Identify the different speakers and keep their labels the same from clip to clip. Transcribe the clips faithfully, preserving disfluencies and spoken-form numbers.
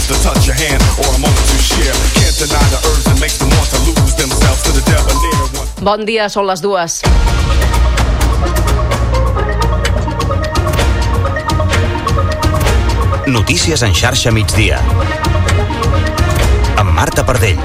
Speaker 1: to touch your hand or a moment to share. Can't deny the urge that makes them want to lose themselves to the debonair.
Speaker 2: Bon dia, són les dues.
Speaker 3: Notícies en xarxa migdia. Amb Marta Pardell.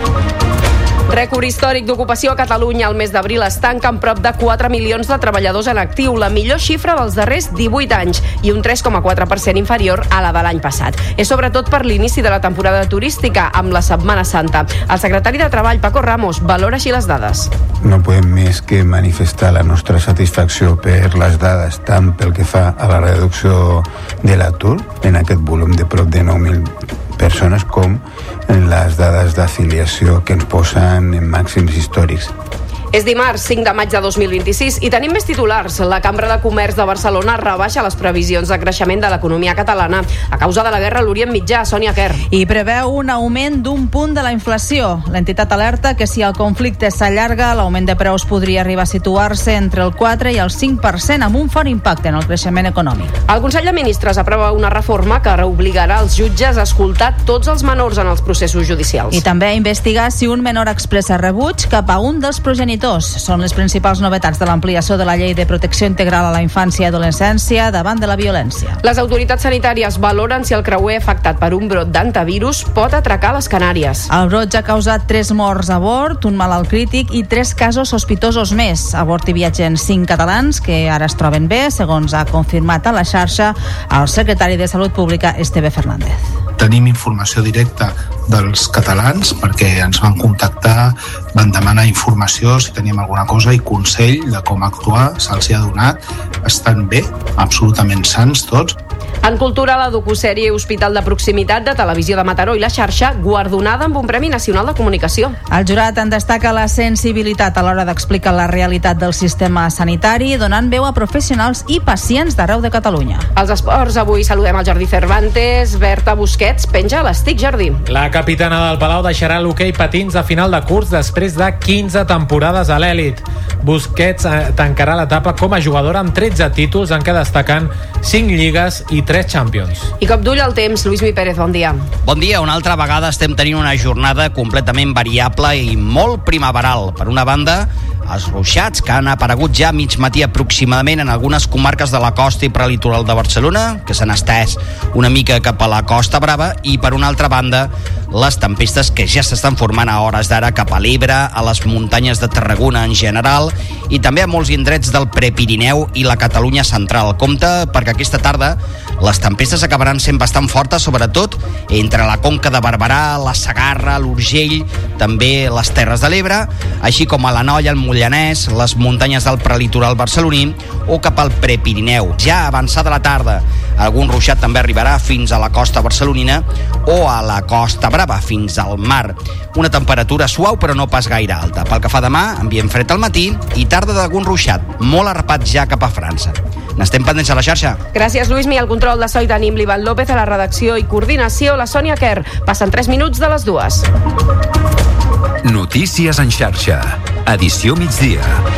Speaker 2: Rècord històric d'ocupació a Catalunya. Al mes d'abril es tanca amb prop de quatre milions de treballadors en actiu, la millor xifra dels darrers divuit anys i un tres coma quatre per cent inferior a la de l'any passat. És sobretot per l'inici de la temporada turística amb la Setmana Santa. El secretari de Treball, Paco Ramos, valora així les dades.
Speaker 4: No podem més que manifestar la nostra satisfacció per les dades, tant pel que fa a la reducció de l'atur, en aquest volum de prop de nou mil persones, com en les dades d'afiliació que ens posen en màxims històrics.
Speaker 2: És dimarts, cinc de maig de dos mil vint-i-sis, i tenim més titulars. La Cambra de Comerç de Barcelona rebaixa les previsions de creixement de l'economia catalana a causa de la guerra a l'Orient Mitjà. Sònia Quer.
Speaker 5: I preveu un augment d'un punt de la inflació. L'entitat alerta que si el conflicte s'allarga, l'augment de preus podria arribar a situar-se entre el quatre i el cinc per cent, amb un fort impacte en el creixement econòmic.
Speaker 2: El Consell de Ministres aprova una reforma que obligarà els jutges a escoltar tots els menors en els processos judicials.
Speaker 5: I també a investigar si un menor expressa rebuig cap a un dels progenitors. Són les principals novetats de l'ampliació de la Llei de Protecció Integral a la Infància i Adolescència davant de la violència.
Speaker 2: Les autoritats sanitàries valoren si el creuer afectat per un brot d'antivirus pot atracar les Canàries.
Speaker 5: El brot ja ha causat tres morts a bord, un malalt crític i tres casos sospitosos més. A bord hi viatgen cinc catalans que ara es troben bé, segons ha confirmat a la xarxa el secretari de Salut Pública, Esteve Fernández.
Speaker 6: Tenim informació directa dels catalans perquè ens van contactar, van demanar informació si teníem alguna cosa i consell de com actuar, se'ls hi ha donat. Estan bé, absolutament sans tots.
Speaker 2: En cultura, la docusèrie Hospital de Proximitat de Televisió de Mataró i la xarxa, guardonada amb un Premi Nacional de Comunicació.
Speaker 5: El jurat en destaca la sensibilitat a l'hora d'explicar la realitat del sistema sanitari, donant veu a professionals i pacients d'arreu de Catalunya.
Speaker 2: Als esports, avui saludem el Jordi Cervantes. Berta Busquets penja l'estic, Jordi.
Speaker 7: La capitana del Palau deixarà l'hoquei patins a final de curs després de quinze temporades a l'èlit. Busquets tancarà l'etapa com a jugadora amb tretze títols, en què destaquen cinc lligues i tres Champions.
Speaker 2: I cop d'ull al temps, Lluís Mi Pérez, bon dia.
Speaker 8: Bon dia, una altra vegada estem tenint una jornada completament variable i molt primaveral. Per una banda, els ruixats que han aparegut ja a mig matí aproximadament en algunes comarques de la costa i prelitoral de Barcelona, que s'han estès una mica cap a la Costa Brava, i per una altra banda, les tempestes que ja s'estan formant a hores d'ara cap a l'Ebre, a les muntanyes de Tarragona en general, i també a molts indrets del Prepirineu i la Catalunya central. Compte, perquè aquesta tarda les tempestes acabaran sent bastant fortes, sobretot entre la Conca de Barberà, la Segarra, l'Urgell, també les Terres de l'Ebre, així com a l'Anoia, el Mollanès, les muntanyes del prelitoral barceloní o cap al Prepirineu. Ja avançada la tarda, algun ruixat també arribarà fins a la costa barcelonina o a la Costa Brava, fins al mar. Una temperatura suau però no pas gaire alta. Pel que fa demà, ambient fred al matí i tarda d'algun ruixat, molt arrepat ja cap a França. N'estem pendents a la xarxa.
Speaker 2: Gràcies, Lluís Mi. Al control de so i tenim l'Ivan López, a la redacció i coordinació la Sònia Quer. Passen tres minuts de les dues.
Speaker 9: Notícies en xarxa. Edició migdia.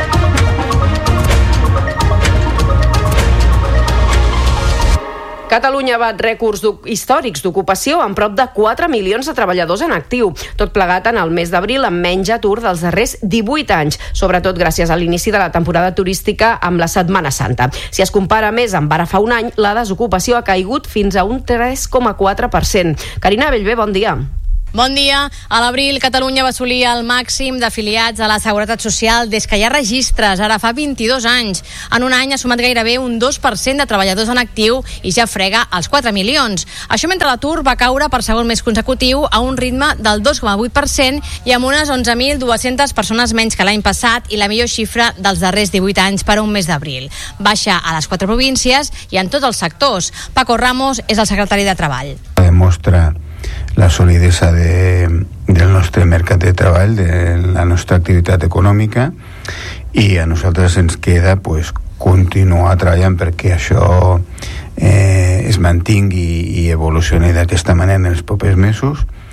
Speaker 2: Catalunya bat rècords històrics d'ocupació amb prop de quatre milions de treballadors en actiu. Tot plegat en el mes d'abril amb menys atur dels darrers divuit anys, sobretot gràcies a l'inici de la temporada turística amb la Setmana Santa. Si es compara més amb ara fa un any, la desocupació ha caigut fins a un tres coma quatre per cent. Carina Bellver, bon dia.
Speaker 10: Bon dia. A l'abril, Catalunya va assolir el màxim d'afiliats a la Seguretat Social des que hi ha registres, ara fa vint-i-dos anys. En un any ha sumat gairebé un dos per cent de treballadors en actiu i ja frega els quatre milions. Això mentre l'atur va caure per segon mes consecutiu a un ritme del dos coma vuit per cent i amb unes onze mil dues-centes persones menys que l'any passat i la millor xifra dels darrers divuit anys per a un mes d'abril. Baixa a les quatre províncies i en tots els sectors. Paco Ramos és el secretari de Treball.
Speaker 4: Demostra la solidesa de, del nostre mercat de treball, de la nostra activitat econòmica, i a nosaltres ens queda pues, continuar treballant perquè això eh, es mantingui i evolucioni d'aquesta manera en els propers mesos,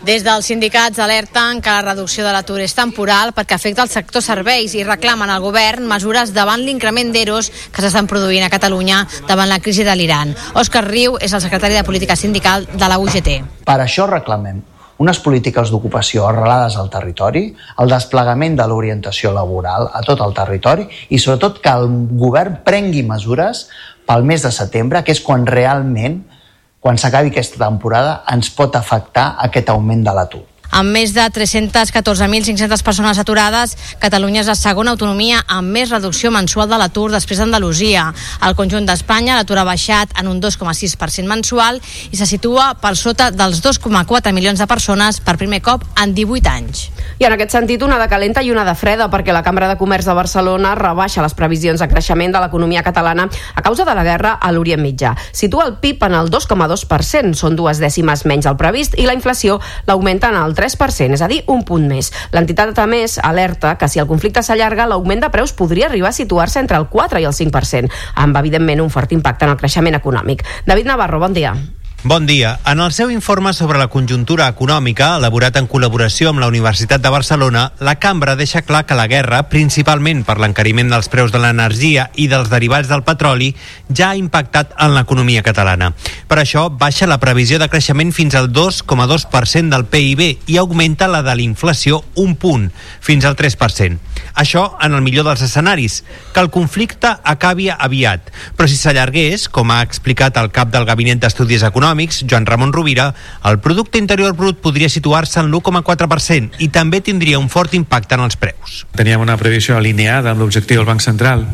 Speaker 10: Des dels sindicats alerten que la reducció de l'atur és temporal perquè afecta el sector serveis i reclamen al govern mesures davant l'increment d'eros que s'estan produint a Catalunya davant la crisi de l'Iran. Òscar Riu és el secretari de Política Sindical de la U G T.
Speaker 11: Per això reclamem unes polítiques d'ocupació arrelades al territori, el desplegament de l'orientació laboral a tot el territori i sobretot que el govern prengui mesures pel mes de setembre, que és quan realment, quan s'acabi aquesta temporada, ens pot afectar aquest augment de l'atur.
Speaker 10: Amb més de tres-cents catorze mil cinc-centes persones aturades, Catalunya és la segona autonomia amb més reducció mensual de l'atur després d'Andalusia. Al conjunt d'Espanya, l'atur ha baixat en un dos coma sis per cent mensual i se situa per sota dels dos coma quatre milions de persones per primer cop en divuit anys.
Speaker 2: I en aquest sentit, una de calenta i una de freda, perquè la Cambra de Comerç de Barcelona rebaixa les previsions de creixement de l'economia catalana a causa de la guerra a l'Orient Mitjà. Situa el P I B en el dos coma dos per cent, són dues dècimes menys del previst, i la inflació l'augmenta en el tres per cent, és a dir, un punt més. L'entitat, a més, alerta que si el conflicte s'allarga, l'augment de preus podria arribar a situar-se entre el quatre i el cinc per cent, amb, evidentment, un fort impacte en el creixement econòmic. David Navarro, bon dia.
Speaker 12: Bon dia. En el seu informe sobre la conjuntura econòmica, elaborat en col·laboració amb la Universitat de Barcelona, la Cambra deixa clar que la guerra, principalment per l'encariment dels preus de l'energia i dels derivats del petroli, ja ha impactat en l'economia catalana. Per això, baixa la previsió de creixement fins al dos coma dos per cent del P I B i augmenta la de l'inflació un punt, fins al tres per cent. Això en el millor dels escenaris, que el conflicte acabi aviat. Però si s'allargués, com ha explicat el cap del Gabinet d'Estudis Econòmics, Joan Ramon Rovira, el producte interior brut podria situar-se en l'u coma quatre per cent i també tindria un fort impacte en els preus.
Speaker 13: Teníem una previsió alineada amb l'objectiu del Banc Central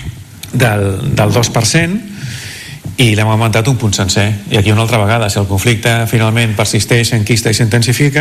Speaker 13: del, del dos per cent i l'hem augmentat un punt sencer. I aquí una altra vegada, si el conflicte finalment persisteix, s'enquista i s'intensifica,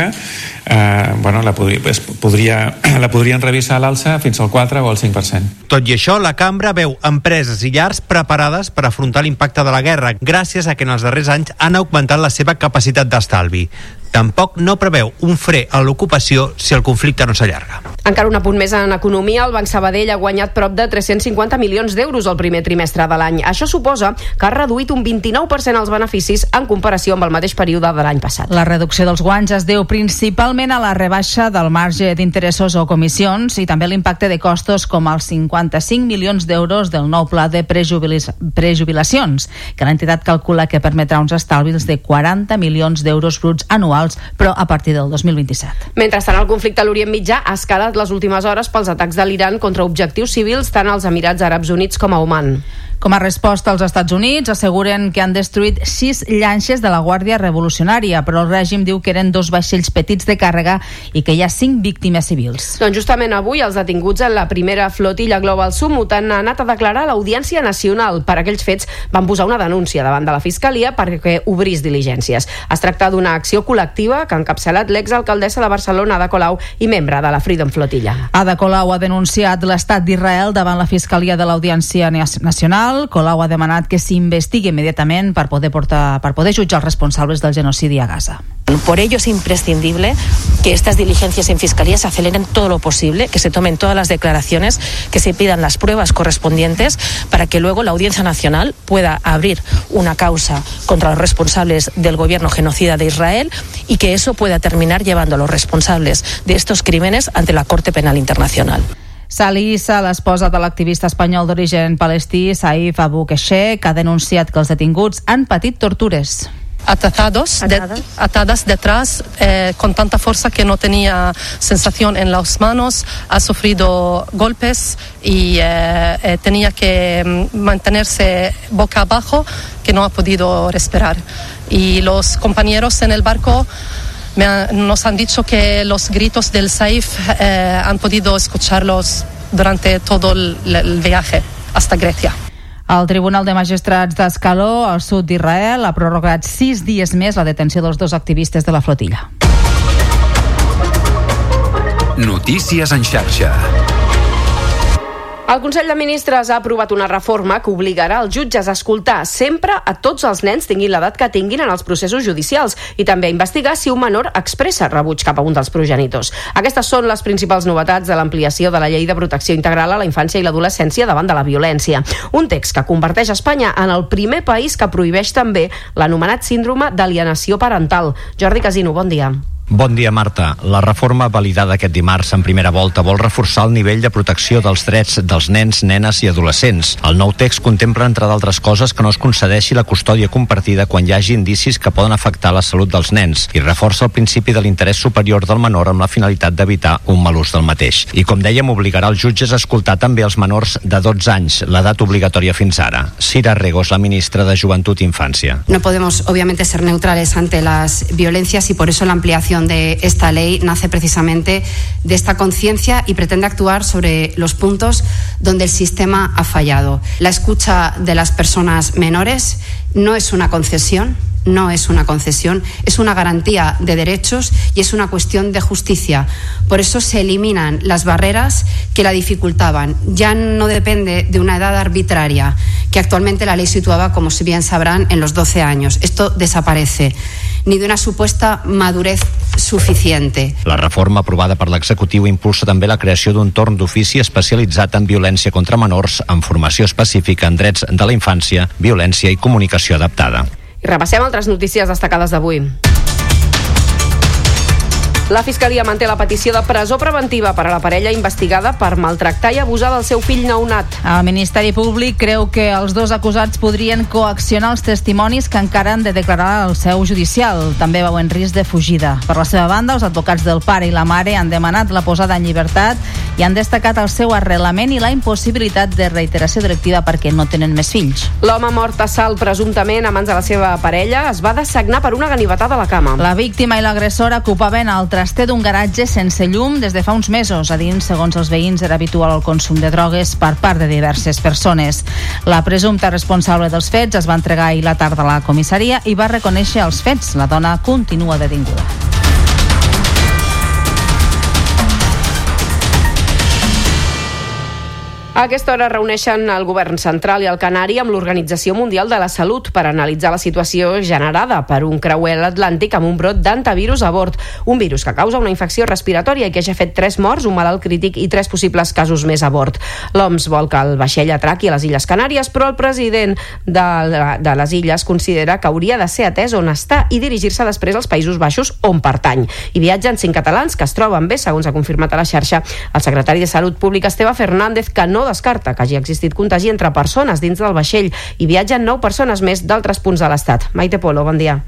Speaker 13: eh, bueno, la, podria, es podria, la podrien revisar a l'alça fins al quatre o al cinc per cent.
Speaker 12: Tot i això, la Cambra veu empreses i llars preparades per afrontar l'impacte de la guerra, gràcies a que en els darrers anys han augmentat la seva capacitat d'estalvi. Tampoc no preveu un fre a l'ocupació si el conflicte no s'allarga.
Speaker 2: Encara un apunt més en economia, el Banc Sabadell ha guanyat prop de tres-cents cinquanta milions d'euros el primer trimestre de l'any. Això suposa que ha reduït un vint-i-nou per cent els beneficis en comparació amb el mateix període de l'any passat.
Speaker 5: La reducció dels guanys es deu principalment a la rebaixa del marge d'interessos o comissions i també l'impacte de costos com els cinquanta-cinc milions d'euros del nou pla de prejubilis- prejubilacions, que l'entitat calcula que permetrà uns estalvis de quaranta milions d'euros bruts anuals, però a partir del dos mil vint-i-set.
Speaker 2: Mentrestant, el conflicte a l'Orient Mitjà ha escalat les últimes hores pels atacs de l'Iran contra objectius civils tant als Emirats Àrabs Units com a Oman.
Speaker 5: Com a resposta, els Estats Units asseguren que han destruït sis llanxes de la Guàrdia Revolucionària, però el règim diu que eren dos vaixells petits de càrrega i que hi ha cinc víctimes civils.
Speaker 2: Doncs justament avui els detinguts en la primera flotilla Global Summut han anat a declarar a l'Audiència Nacional. Per aquells fets van posar una denúncia davant de la Fiscalia perquè obrís diligències. Es tracta d'una acció col·lectiva que ha encapçalat l'exalcaldessa de Barcelona, Ada Colau, i membre de la Freedom Flotilla.
Speaker 5: Ada Colau ha denunciat l'estat d'Israel davant la Fiscalia de l'Audiència Nacional. Colau ha demanat que s'investigui immediatament per poder, portar, per poder jutjar els responsables del genocidi a Gaza.
Speaker 14: Por ello es imprescindible que estas diligencias en Fiscalía se aceleren todo lo posible, que se tomen todas las declaraciones, que se pidan las pruebas correspondientes para que luego la Audiencia Nacional pueda abrir una causa contra los responsables del gobierno genocida de Israel y que eso pueda terminar llevando a los responsables de estos crímenes ante la Corte Penal Internacional.
Speaker 5: Sali Issa, l'esposa de l'activista espanyol d'origen palestí Saif Abu Keshek, ha denunciat que els detinguts han patit tortures.
Speaker 15: Atados, de, atadas detrás eh, con tanta fuerza que no tenía sensación en las manos, ha sufrido golpes y eh, eh, tenía que mantenerse boca abajo, que no ha podido respirar. Y los compañeros en el barco me ha, nos han dicho que los gritos del Saif eh, han podido escucharlos durante todo el, el viaje hasta Grecia.
Speaker 5: El Tribunal de Magistrats d'Escaló, al sud d'Israel, ha prorrogat sis dies més la detenció dels dos activistes de la flotilla.
Speaker 9: Notícies en xarxa.
Speaker 2: El Consell de Ministres ha aprovat una reforma que obligarà els jutges a escoltar sempre a tots els nens tinguin l'edat que tinguin en els processos judicials i també a investigar si un menor expressa rebuig cap a un dels progenitors. Aquestes són les principals novetats de l'ampliació de la Llei de Protecció Integral a la Infància i l'Adolescència davant de la violència. Un text que converteix Espanya en el primer país que prohibeix també l'anomenat síndrome d'alienació parental. Jordi Casino, bon dia.
Speaker 16: Bon dia, Marta. La reforma validada aquest dimarts en primera volta vol reforçar el nivell de protecció dels drets dels nens, nenes i adolescents. El nou text contempla, entre d'altres coses, que no es concedeixi la custòdia compartida quan hi hagi indicis que poden afectar la salut dels nens i reforça el principi de l'interès superior del menor amb la finalitat d'evitar un mal ús del mateix. I, com dèiem, obligarà els jutges a escoltar també els menors de dotze anys, l'edat obligatòria fins ara. Sira Regos, la ministra de Joventut i Infància.
Speaker 17: No podemos, obviamente, ser neutrales ante las violencias y por eso la ampliación de esta ley nace precisamente de esta conciencia y pretende actuar sobre los puntos donde el sistema ha fallado. La escucha de las personas menores no es una concesión, no es una concesión, es una garantía de derechos y es una cuestión de justicia. Por eso se eliminan las barreras que la dificultaban. Ya no depende de una edad arbitraria, que actualmente la ley situaba, como si bien sabrán, en los doce años. Esto desaparece. Ni de una supuesta madurez suficiente.
Speaker 16: La reforma aprovada per l'executiu impulsa també la creació d'un torn d'ofici especialitzat en violència contra menors, amb formació específica en drets de la infància, violència i comunicació adaptada.
Speaker 2: I repassem altres notícies destacades d'avui. La Fiscalia manté la petició de presó preventiva per a la parella investigada per maltractar i abusar del seu fill neonat.
Speaker 5: El Ministeri Públic creu que els dos acusats podrien coaccionar els testimonis que encara han de declarar al seu judicial. També veuen risc de fugida. Per la seva banda, els advocats del pare i la mare han demanat la posada en llibertat i han destacat el seu arrelament i la impossibilitat de reiteració delictiva perquè no tenen més fills.
Speaker 2: L'home mort a Salt, presumptament a mans de la seva parella, es va dessagnar per una ganivetada a la cama.
Speaker 5: La víctima i l'agressor ocupaven el traster d'un garatge sense llum des de fa uns mesos. A dins, segons els veïns, era habitual el consum de drogues per part de diverses persones. La presumpta responsable dels fets es va entregar ahir la tarda a la comissaria i va reconèixer els fets. La dona continua detinguda.
Speaker 2: A aquesta hora reuneixen el govern central i el Canari amb l'Organització Mundial de la Salut per analitzar la situació generada per un creuer atlàntic amb un brot d'antivirus a bord, un virus que causa una infecció respiratòria i que ja ha fet tres morts, un malalt crític i tres possibles casos més a bord. L'O M S vol que el vaixell atraqui a les Illes Canàries, però el president de, de les illes considera que hauria de ser atès on està i dirigir-se després als Països Baixos on pertany. Hi viatgen cinc catalans que es troben bé, segons ha confirmat a la xarxa el secretari de Salut Pública, Esteve Fernández, que no descarta que hagi existit contagi entre persones dins del vaixell i viatgen nou persones més d'altres punts de l'Estat. Maite Polo, bon dia.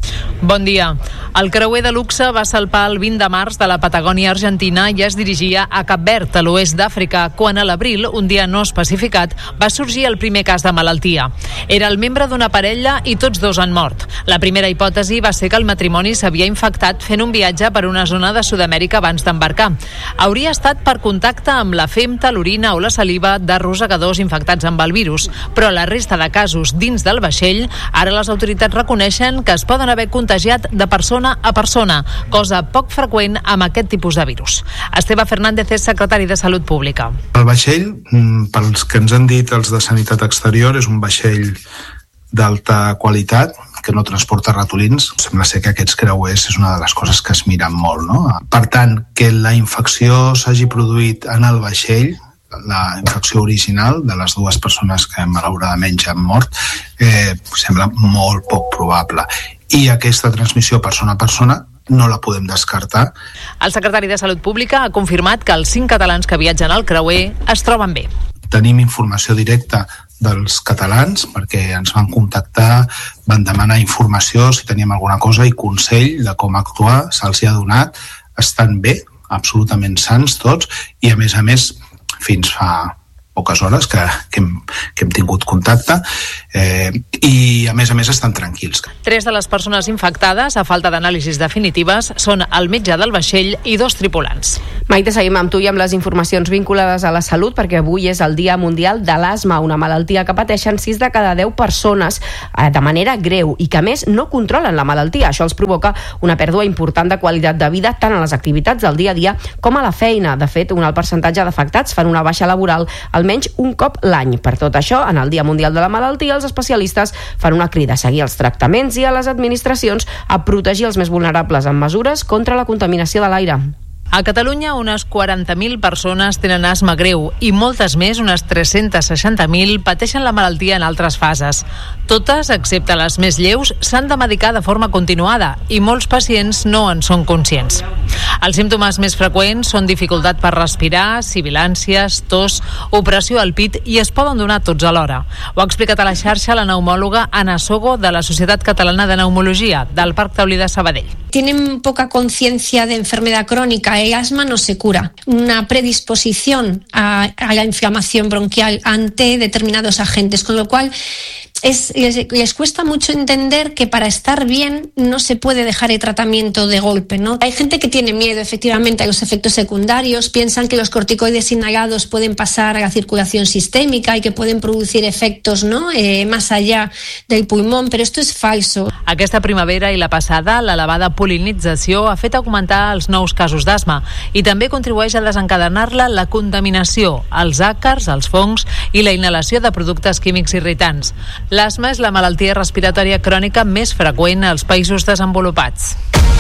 Speaker 18: Bon dia. El creuer de luxe va salpar el vint de març de la Patagònia argentina i es dirigia a Cap Verd, a l'oest d'Àfrica, quan a l'abril, un dia no especificat, va sorgir el primer cas de malaltia. Era el membre d'una parella i tots dos han mort. La primera hipòtesi va ser que el matrimoni s'havia infectat fent un viatge per una zona de Sud-amèrica abans d'embarcar. Hauria estat per contacte amb la femta, l'orina o la saliva de rosegadors infectats amb el virus, però la resta de casos dins del vaixell, ara les autoritats reconeixen que es poden haver contagiat de persona a persona, cosa poc freqüent amb aquest tipus de virus. Esteve Fernández és secretari de Salut Pública.
Speaker 6: El vaixell, pels que ens han dit els de Sanitat Exterior, és un vaixell d'alta qualitat, que no transporta ratolins. Sembla ser que aquests creuers és una de les coses que es miren molt, no? Per tant, que la infecció s'hagi produït en el vaixell, la infecció original de les dues persones que malauradament ja han mort, eh, sembla molt poc probable. I aquesta transmissió persona a persona no la podem descartar.
Speaker 18: El secretari de Salut Pública ha confirmat que els cinc catalans que viatgen al creuer es troben bé.
Speaker 6: Tenim informació directa dels catalans perquè ens van contactar, van demanar informació si teníem alguna cosa i consell de com actuar, se'ls ha donat, estan bé, absolutament sans tots, i a més a més fins fa poques hores que, que, hem, que hem tingut contacte eh, i a més a més estan tranquils.
Speaker 18: Tres de les persones infectades, a falta d'anàlisis definitives, són el metge del vaixell i dos tripulants.
Speaker 2: Maite, seguim amb tu i amb les informacions vinculades a la salut, perquè avui és el Dia Mundial de l'Asma, una malaltia que pateixen sis de cada deu persones eh, de manera greu i que a més no controlen la malaltia. Això els provoca una pèrdua important de qualitat de vida tant a les activitats del dia a dia com a la feina. De fet, un alt percentatge d'afectats fan una baixa laboral almenys un cop l'any. Per tot això, en el Dia Mundial de la Malaltia, els especialistes fan una crida a seguir els tractaments i a les administracions a protegir els més vulnerables amb mesures contra la contaminació de l'aire.
Speaker 18: A Catalunya, unes quaranta mil persones tenen asma greu i moltes més, unes tres-cents seixanta mil, pateixen la malaltia en altres fases. Totes, excepte les més lleus, s'han de medicar de forma continuada i molts pacients no en són conscients. Els símptomes més freqüents són dificultat per respirar, sibilàncies, tos, opressió al pit i es poden donar tots alhora. Ho ha explicat a la xarxa la neumòloga Anna Sogo de la Societat Catalana de Neumologia del Parc Taulí de Sabadell.
Speaker 19: Tienen poca conciencia de enfermedad crónica. El asma no se cura. Una predisposición a, a la inflamación bronquial ante determinados agentes, con lo cual es, les, les cuesta mucho entender que para estar bien no se puede dejar el tratamiento de golpe, ¿no? Hay gente que tiene miedo efectivamente a los efectos secundarios, piensan que los corticoides inhalados pueden pasar a la circulación sistémica y que pueden producir efectos, ¿no? eh, más allá del pulmón, pero esto es falso.
Speaker 18: Aquesta primavera i la passada, l'elevada polinització ha fet augmentar els nous casos d'asma i també contribueix a desencadenar-la la contaminació, els àcars, els fongs i la inhalació de productes químics irritants. L'asma és la malaltia respiratòria crònica més freqüent als països desenvolupats.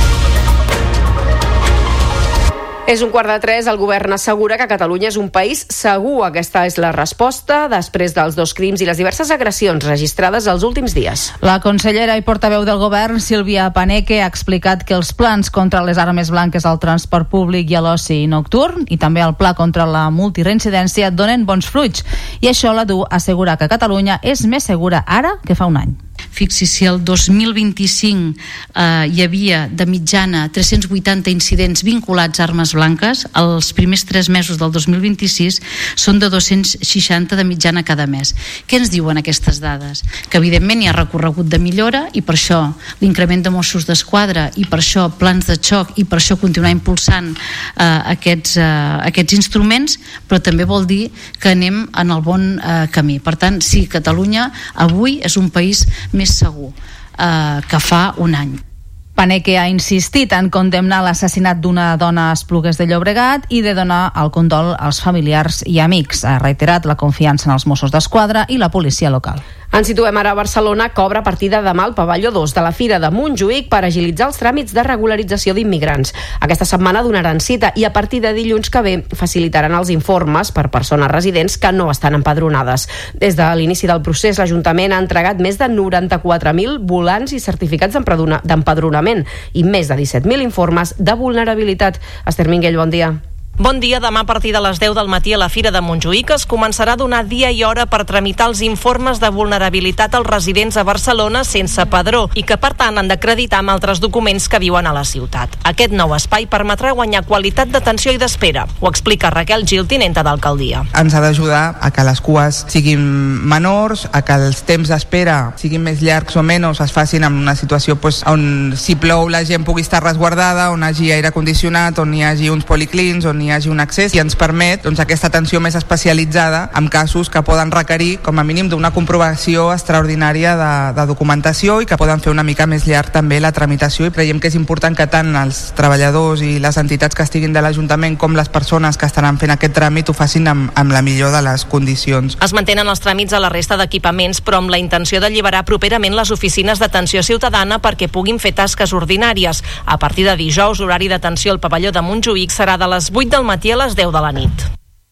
Speaker 2: És un quart de tres, el govern assegura que Catalunya és un país segur. Aquesta és la resposta després dels dos crims i les diverses agressions registrades els últims dies.
Speaker 5: La consellera i portaveu del govern, Sílvia Paneque, ha explicat que els plans contra les armes blanques al transport públic i a l'oci nocturn i també el pla contra la multireincidència donen bons fruits i això la du a assegurar que Catalunya és més segura ara que fa un any.
Speaker 20: Fixi, si el dos mil vint-i-cinc eh, hi havia de mitjana tres-cents vuitanta incidents vinculats a armes blanques, els primers tres mesos del dos mil vint-i-sis són de dos-cents seixanta de mitjana cada mes. Què ens diuen aquestes dades? Que evidentment hi ha recorregut de millora i per això l'increment de Mossos d'Esquadra i per això plans de xoc i per això continuar impulsant eh, aquests, eh, aquests instruments, però també vol dir que anem en el bon eh, camí. Per tant, sí, Catalunya avui és un país més segur eh, que fa un any.
Speaker 5: Paneque ha insistit en condemnar l'assassinat d'una dona a Esplugues de Llobregat i de donar el condol als familiars i amics. Ha reiterat la confiança en els Mossos d'Esquadra i la policia local.
Speaker 2: Ens situem ara a Barcelona, que obre a partir de demà el pavelló dos de la Fira de Montjuïc per agilitzar els tràmits de regularització d'immigrants. Aquesta setmana donaran cita i a partir de dilluns que ve facilitaran els informes per persones residents que no estan empadronades. Des de l'inici del procés, l'Ajuntament ha entregat més de noranta-quatre mil volants i certificats d'empadronament i més de disset mil informes de vulnerabilitat. Esther Minguell, bon dia.
Speaker 21: Bon dia. Demà a partir de les deu del matí a la Fira de Montjuïc es començarà a donar dia i hora per tramitar els informes de vulnerabilitat als residents a Barcelona sense padró i que per tant han d'acreditar amb altres documents que viuen a la ciutat. Aquest nou espai permetrà guanyar qualitat d'atenció i d'espera. Ho explica Raquel Gil, tinenta d'alcaldia.
Speaker 22: Ens ha d'ajudar a que les cues siguin menors, a que els temps d'espera siguin més llargs o menys, es facin en una situació pues, on si plou la gent pugui estar resguardada, on hi hagi aire condicionat, on hi hagi uns policlins, on hi hagi un accés i ens permet doncs, aquesta atenció més especialitzada en casos que poden requerir com a mínim d'una comprovació extraordinària de, de documentació i que poden fer una mica més llarg també la tramitació i creiem que és important que tant els treballadors i les entitats que estiguin de l'Ajuntament com les persones que estaran fent aquest tràmit ho facin amb, amb la millor de les condicions.
Speaker 21: Es mantenen els tràmits a la resta d'equipaments però amb la intenció d'alliberar properament les oficines d'atenció ciutadana perquè puguin fer tasques ordinàries. A partir de dijous l'horari d'atenció al pavelló de Montjuïc serà de les vuit del matí a les deu de la nit.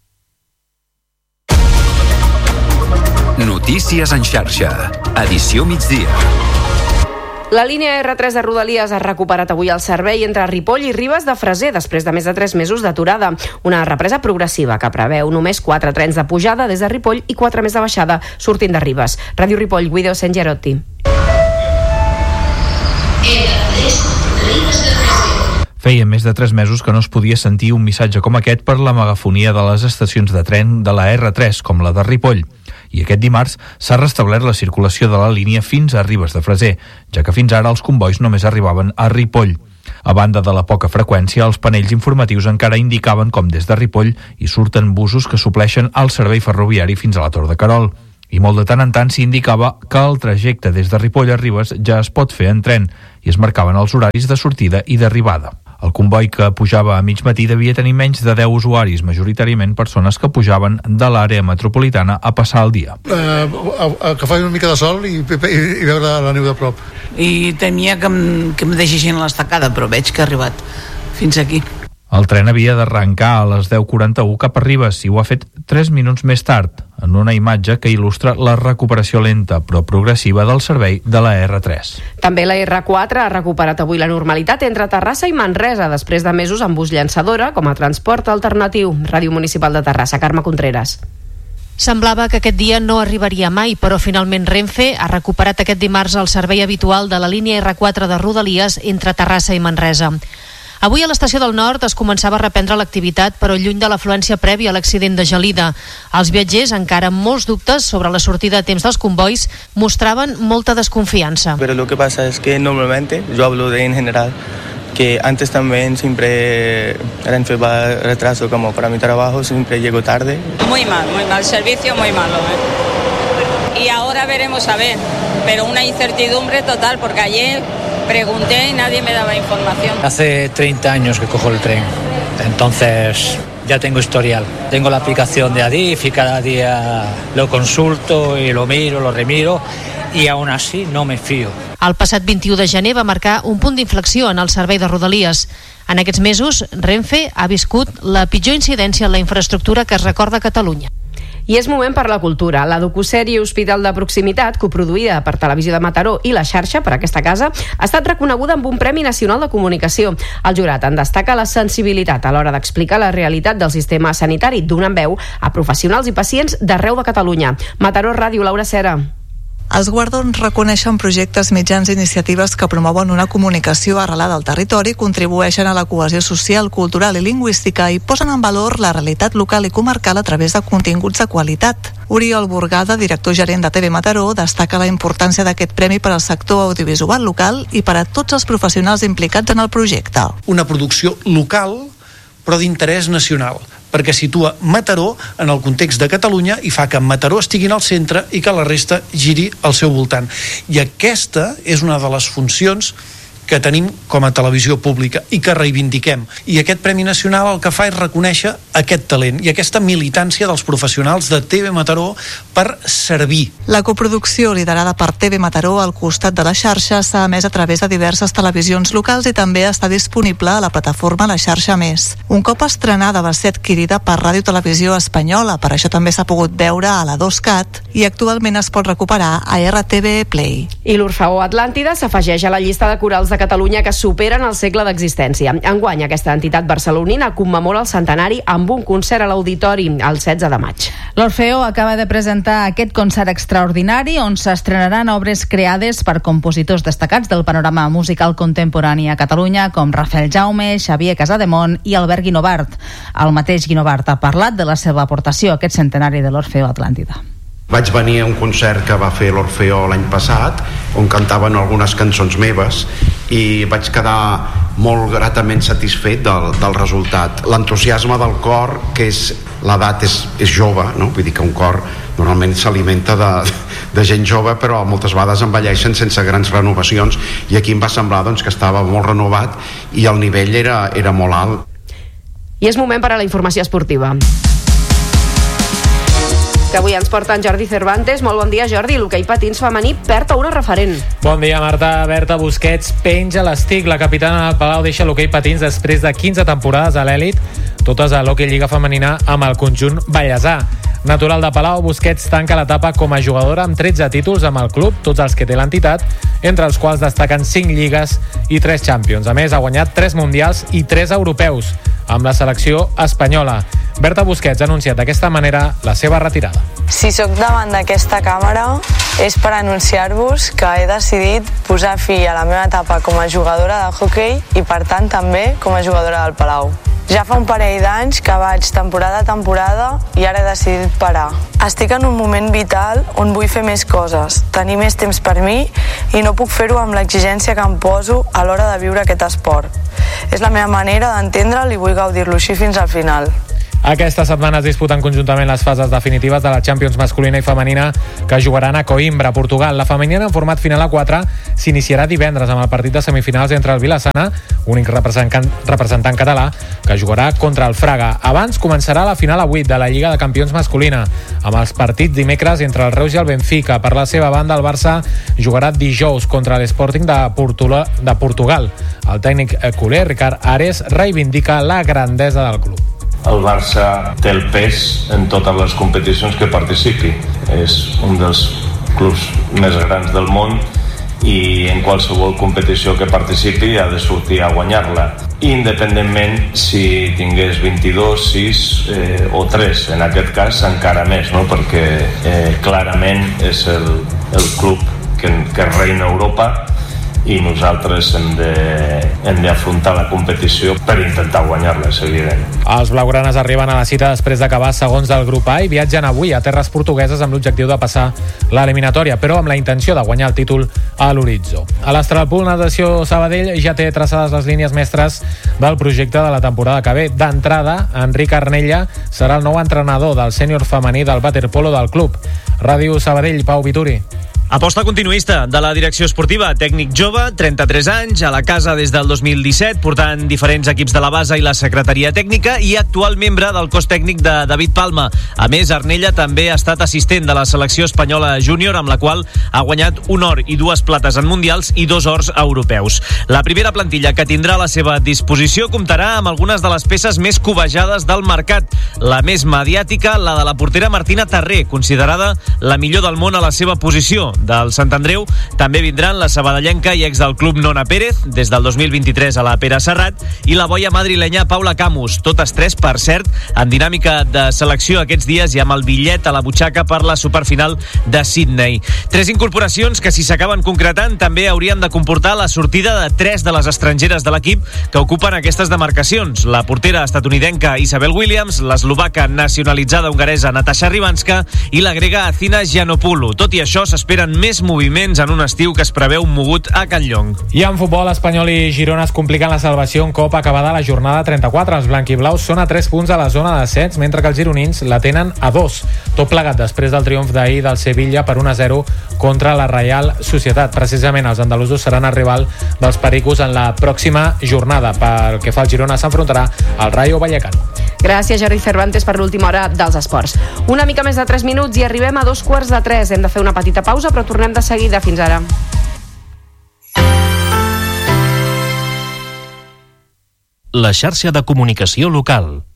Speaker 9: Notícies en xarxa. Edició migdia.
Speaker 2: La línia erre tres de Rodalies ha recuperat avui el servei entre Ripoll i Ribes de Freser després de més de tres mesos d'aturada. Una represa progressiva que preveu només quatre trens de pujada des de Ripoll i quatre més de baixada sortint de Ribes. Ràdio Ripoll, Guido Sengerotti.
Speaker 23: Feia més de tres mesos que no es podia sentir un missatge com aquest per la megafonia de les estacions de tren de la erre tres, com la de Ripoll. I aquest dimarts s'ha restablert la circulació de la línia fins a Ribes de Freser, ja que fins ara els combois només arribaven a Ripoll. A banda de la poca freqüència, els panells informatius encara indicaven com des de Ripoll hi surten busos que supleixen el servei ferroviari fins a la Tor de Querol. I molt de tant en tant s'hi indicava que el trajecte des de Ripoll a Ribes ja es pot fer en tren i es marcaven els horaris de sortida i d'arribada. El comboi que pujava a mig matí devia tenir menys de deu usuaris, majoritàriament persones que pujaven de l'àrea metropolitana a passar el dia.
Speaker 24: Eh, a, a, que faci una mica de sol i, i, i veure la neu de prop.
Speaker 25: I temia que em, que em deixessin l'estacada, però veig que ha arribat fins aquí.
Speaker 23: El tren havia d'arrencar a les deu quaranta-u cap a Ribes i ho ha fet tres minuts més tard, en una imatge que il·lustra la recuperació lenta però progressiva del servei de la erre tres.
Speaker 2: També la erre quatre ha recuperat avui la normalitat entre Terrassa i Manresa després de mesos amb bus llançadora com a transport alternatiu. Ràdio Municipal de Terrassa, Carme Contreras.
Speaker 1: Semblava que aquest dia no arribaria mai, però finalment Renfe ha recuperat aquest dimarts el servei habitual de la línia erre quatre de Rodalies entre Terrassa i Manresa. Avui a l'estació del Nord es començava a reprendre l'activitat, però lluny de l'afluència prèvia a l'accident de Gelida. Els viatgers, encara amb molts dubtes sobre la sortida a temps dels convois, mostraven molta desconfianza.
Speaker 3: Pero lo que pasa es que normalmente, yo hablo de en general, que antes también siempre Renfe va retraso, como para mi trabajo siempre llego tarde.
Speaker 7: Muy mal, muy mal, servicio muy malo, ¿eh? Y ahora veremos a ver, pero una incertidumbre total, porque ayer pregunté y nadie me daba información.
Speaker 8: Hace treinta años que cojo el tren, entonces ya tengo historial. Tengo la aplicación de Adif y cada día lo consulto y lo miro, lo remiro y aún así no me fío.
Speaker 1: El passat vint-i-u de gener va marcar un punt d'inflexió en el servei de Rodalies. En aquests mesos, Renfe ha viscut la pitjor incidència en la infraestructura que es recorda a Catalunya.
Speaker 2: I és moment per la cultura. La docusèrie Hospital de Proximitat, coproduïda per Televisió de Mataró i La Xarxa per aquesta casa, ha estat reconeguda amb un Premi Nacional de Comunicació. El jurat en destaca la sensibilitat a l'hora d'explicar la realitat del sistema sanitari, donant veu a professionals i pacients d'arreu de Catalunya. Mataró Ràdio, Laura Cera.
Speaker 25: Els guardons reconeixen projectes, mitjans i iniciatives que promouen una comunicació arrelada al territori, contribueixen a la cohesió social, cultural i lingüística i posen en valor la realitat local i comarcal a través de continguts de qualitat. Oriol Burgada, director gerent de T V Mataró, destaca la importància d'aquest premi per al sector audiovisual local i per a tots els professionals implicats en el projecte.
Speaker 26: Una producció local, però d'interès nacional, perquè situa Mataró en el context de Catalunya i fa que Mataró estigui al centre i que la resta giri al seu voltant. I aquesta és una de les funcions que tenim com a televisió pública i que reivindiquem. I aquest Premi Nacional el que fa és reconèixer aquest talent i aquesta militància dels professionals de T V Mataró per servir.
Speaker 25: La coproducció liderada per T V Mataró al costat de la xarxa s'ha emès a través de diverses televisions locals i també està disponible a la plataforma La Xarxa Més. Un cop estrenada va ser adquirida per Ràdio Televisió Espanyola, per això també s'ha pogut veure a la dos cat i actualment es pot recuperar a R T V Play.
Speaker 2: I l'Orfeó Atlàntida s'afegeix a la llista de corals de Catalunya que superen el segle d'existència. Enguany, aquesta entitat barcelonina commemora el centenari amb un concert a l'Auditori el setze de maig.
Speaker 5: L'Orfeó acaba de presentar aquest concert extraordinari on s'estrenaran obres creades per compositors destacats del panorama musical contemporani a Catalunya com Rafael Jaume, Xavier Casademont i Albert Guinovart. El mateix Guinovart ha parlat de la seva aportació a aquest centenari de l'Orfeó Atlàntida.
Speaker 27: Vaig venir a un concert que va fer l'Orfeó l'any passat, on cantaven algunes cançons meves, i vaig quedar molt gratament satisfet del, del resultat. L'entusiasme del cor, que és l'edat és, és jove, no? Vull dir que un cor normalment s'alimenta de, de gent jove, però moltes vegades envelleixen sense grans renovacions, i aquí em va semblar doncs, que estava molt renovat i el nivell era, era molt alt.
Speaker 2: I és moment per a la informació esportiva, que avui ens porta en Jordi Cervantes. Molt bon dia, Jordi. L'hoquei patins femení perd a una referent.
Speaker 28: Bon dia, Marta. Berta Busquets penja l'estic. La capitana del Palau deixa l'hoquei patins després de quinze temporades a l'èlit, totes a l'hoquei lliga femenina amb el conjunt ballesà. Natural de Palau, Busquets tanca l'etapa com a jugadora amb tretze títols amb el club, tots els que té l'entitat, entre els quals destaquen cinc lligues i tres Champions. A més, ha guanyat tres mundials i tres europeus amb la selecció espanyola. Berta Busquets ha anunciat d'aquesta manera la seva retirada.
Speaker 29: Si sóc davant d'aquesta càmera és per anunciar-vos que he decidit posar fi a la meva etapa com a jugadora de hoquei i, per tant, també com a jugadora del Palau. Ja fa un parell d'anys que vaig temporada a temporada i ara he decidit parar. Estic en un moment vital on vull fer més coses, tenir més temps per mi i no puc fer-ho amb l'exigència que em poso a l'hora de viure aquest esport. És la meva manera d'entendre'l i vull gaudir-lo així fins al final.
Speaker 28: Aquesta setmana es disputen conjuntament les fases definitives de la Champions masculina i femenina que jugaran a Coimbra, Portugal. La femenina en format final a quatre s'iniciarà divendres amb el partit de semifinals entre el Vilassana, únic representant, representant català, que jugarà contra el Fraga. Abans començarà la final a vuit de la Lliga de Campions masculina, amb els partits dimecres entre el Reus i el Benfica. Per la seva banda, el Barça jugarà dijous contra l'Sporting de, Portula, de Portugal. El tècnic culer, Ricard Ares, reivindica la grandesa del club.
Speaker 4: El Barça té el pes en totes les competicions que participi. És un dels clubs més grans del món i en qualsevol competició que participi ha de sortir a guanyar-la, independentment si tingués vint-i-dos, sis eh, o tres. En aquest cas encara més, no? Perquè eh, clarament és el, el club que, que reina Europa i nosaltres hem de, hem d'afrontar la competició per intentar guanyar-la, és evident.
Speaker 28: Els blaugranes arriben a la cita després d'acabar segons del grup A i viatgen avui a terres portugueses amb l'objectiu de passar l'eliminatòria, però amb la intenció de guanyar el títol a l'horitzó. A l'Astralpool Natació Sabadell ja té traçades les línies mestres del projecte de la temporada que ve. D'entrada, Enric Arnella serà el nou entrenador del sènior femení del waterpolo del club. Ràdio Sabadell, Pau Vituri.
Speaker 10: Aposta continuista de la direcció esportiva, tècnic jove, trenta-tres anys, a la casa des del dos mil disset, portant diferents equips de la base i la secretaria tècnica i actual membre del cos tècnic de David Palma. A més, Arnella també ha estat assistent de la selecció espanyola júnior, amb la qual ha guanyat un or i dues plates en mundials i dos ors europeus. La primera plantilla que tindrà a la seva disposició comptarà amb algunes de les peces més cobejades del mercat. La més mediàtica, la de la portera Martina Tarré, considerada la millor del món a la seva posició. Del Sant Andreu també vindran la sabadellenca i ex del club Nona Pérez, des del dos mil vint-i-tres a la Pere Serrat, i la boia madrilenya Paula Camus, totes tres, per cert, en dinàmica de selecció aquests dies i amb el bitllet a la butxaca per la superfinal de Sydney. Tres incorporacions que, si s'acaben concretant, també haurien de comportar la sortida de tres de les estrangeres de l'equip que ocupen aquestes demarcacions: la portera estatunidenca Isabel Williams, l'eslovaca nacionalitzada hongaresa Natasha Ribanska i la grega Athina Giannopoulou. Tot i això, s'esperen més moviments en un estiu que es preveu mogut a Can Llong.
Speaker 28: I en futbol, Espanyol i Girona es compliquen la salvació un cop acabada la jornada trenta-quatre. Els blanquiblaus són a tres punts a la zona de descens, mentre que els gironins la tenen a dos. Tot plegat després del triomf d'ahir del Sevilla per un a zero contra la Reial Societat. Precisament els andalusos seran el rival dels pericos en la pròxima jornada. Pel que fa al Girona, s'enfrontarà al Rayo Vallecano.
Speaker 2: Gràcies, Jordi Cervantes, per l'última hora dels esports. Una mica més de tres minuts i arribem a dos quarts de tres. Hem de fer una petita pausa, però tornem de seguida. Fins ara.
Speaker 11: La xarxa de comunicació local.